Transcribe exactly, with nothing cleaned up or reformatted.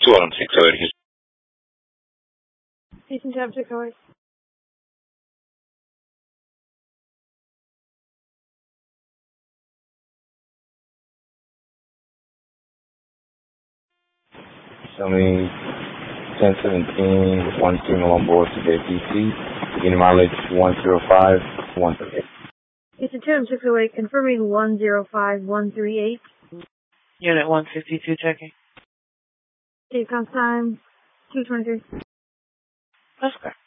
two oh six oh eight. Houston Tab six oh eight. Show me ten seventeen, one signal on board to the D C. Beginning mileage one zero five one three eight. Houston Tab six oh eight, confirming one zero five one three eight. Unit one fifty-two checking. Take on time two twenty-three. That's okay.